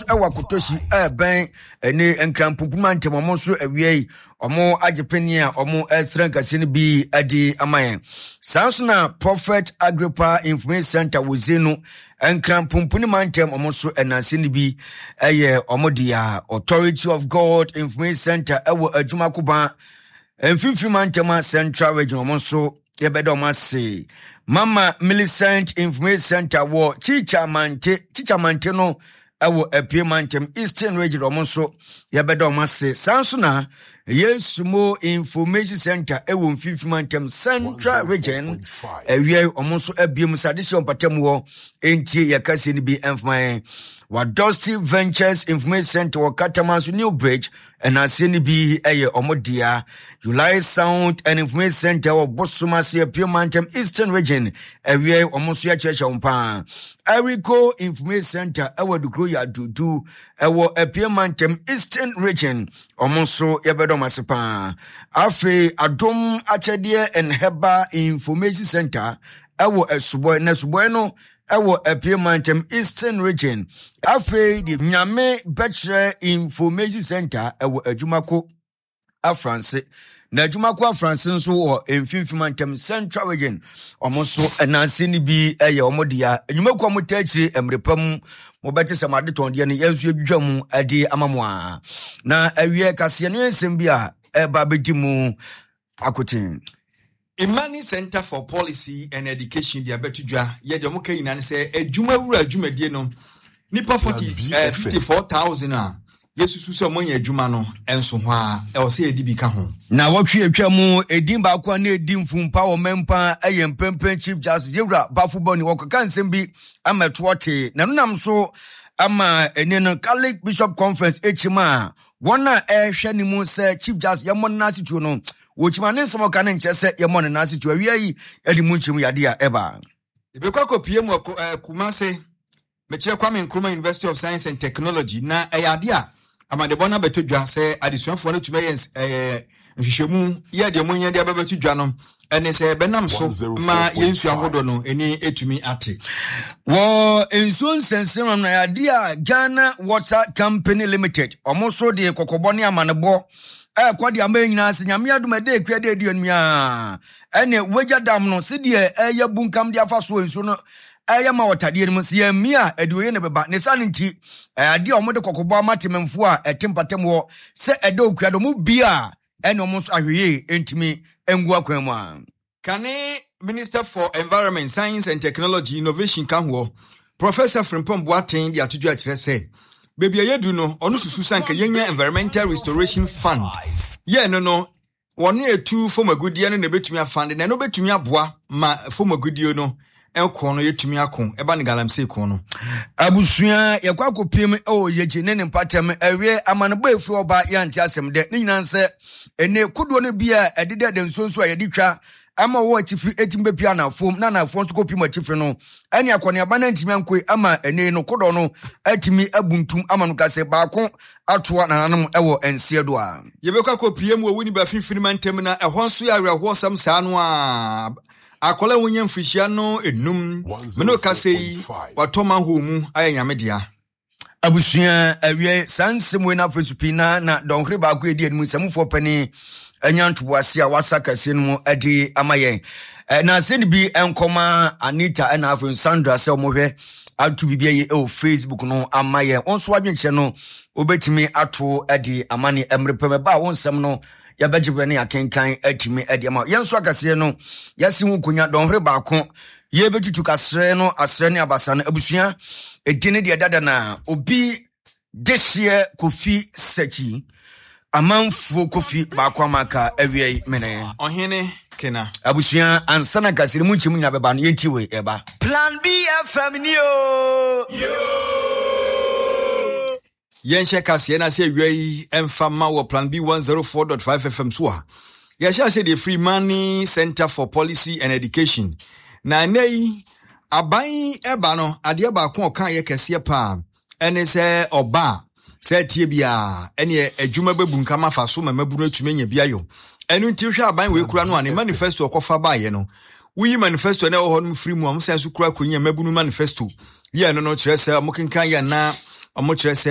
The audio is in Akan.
so ewa kotoshi ben ene enkrampupuma ntem omo so awie omo agepeni a omo etrenkase ne bi adi amayen sansona Prophet Agrippa Information Center wozenu enkrampupuni mantem omo so enase ne bi eye omo dia Authority of God Information Center ewo adwumakoba emfifi mantem Central Region omo so yebedo mase Mama Millicent Information Center wo Chicha Mante no ewo apie mantem Eastern Region omonso yebedo mase sansona Yesumo Information Center ewo mfifi mantem Central Region ewie omonso abiem sadisi ompatem wo entie yakase ni bi emfman Wadosti Ventures Information Center wo Katamanso New Bridge and asini bi eye omodia July Sound and Information Center wo Bosumase apie mantem Eastern Region ewie omonso ya checha umpa Eriko Information Center ewo dukro ya dudu ewo apie mantem Eastern Region omonso yebedo masepa afi adom achede and heba Information Center ewo esuboy na suboy no ewo apie mantem Eastern Region afi di nyame Bachelor Information Center ewo adwumako afranse na adwumako afranse nso wo emfimfi mantem Central Region omonso enanse ni bi eye omodia adwumako amotachire emrepam mobete samade tonde ne yansu adwam ade amamwa na awie kase no ensem bi a eba bedimu akotin Imani Center for Policy and Education dia betudwa ye de moka yina ne se adwuma wura adwumadie no nipa 54,000 a yesusu so monya adwuma no enso ho a e o se edi bi ka ho na wotwe atwa mu edin ba kwa na edin fumpa wo mempa eye mpempen Chief Justice yewura bafuboni wokoka nsem bi ametwote na nunam so ama eneno Catholic Bishop Conference echima wona ehwe ni mu se Chief Justice yamonna situo no wochimane nsomo ka ne nchese yemone na situo awiai edi mu nchimu yade a eba ibekwa kopie mu Kumase mechire Kwame Nkrumah University of Science and Technology na eyade a amadebona betodwa se adesuafo no tume nhwehwemu ye de munye de abetodwa no ene se benam so ma yensu ahodo no eni etumi ate wo ensu nsensem na yade a Ghana Water Company Limited omoso de kokobone amanebo kwadi amanyina ase nyame adumade kwade aduanua ene wagya dam no se de eye bunkam de afaso ensu no eye ma watade no se yamia aduoye ne beba ne sane nti ade omode kokobo amatememfo a etempatem wo se ede okwado mu bia ene omonso ahweye entimi engu akwan mu a Kane Minister for Environment, Science and Technology Innovation kanwo Professor Frimpong Boateng di atudwa akire se baby ayedu no onu susu sanka yenya Environmental Restoration Fund ye no wonu etu fomagudie no na betumi afande na no betumi aboa ma fomagudie no enko no yetumi akon eba ne galamsey kon no abusua yakwa kopiem yeje ne mpatem awie amanebo efri oba yanti asem de ne nyinanse ene kodo no bia edede de nsonso a yeditwa ama wo atifi etimbe pia na fom na na fon so kopim atifi no ene akone aba na ntimi ankoi ama ene no kodo no atimi abuntum ama no kase baako atoa na nanom ewo ensiedo a yebekwa kopiem wo wuni ba fifini mantem na ehon so ya awerho sam saa no a akola wonye mfrihia no enum meno kasei watoma homu ayanyame dia abusua awie sansemwe na fesupina na donhre ba ko edi enum samfo pani anyanto ase a wasaka se no ade amayen na send bi enkoma Anita na afun Sandra se omohwe atu bibia ye o Facebook no amayen onso adwenche no obetimi ato ade amane emrepeme ba wonsem no yabagibene akenkan atimi ade ama yenso akase no yasi hu konya donhre ba ko ye betutu kasre no asre ne abasa no abusua edine de dada na obi dehye Kofi Sachi amanfo Kofi baako amaka awiai mene ohene kena abusua ansana kasiri mu nchimu nya beba no yentiwe eba Plan B FM ni yo yenhye kase na se awiai emfama wo Plan B 104.5 FM so a yesha se the Free Money Center for Policy and Education na nei aban eba no ade baako okan ye kese pa ene se oba se tie bia ene adwuma bebunka mafa so mamabunu atumi nya bia yo enu nti hwe aban we kura no ane manifesto okofa ba ye no wuyi manifesto na ho no free mu am sense kura konya mabunu manifesto ye no no kire se amokenkan ya na amo kire se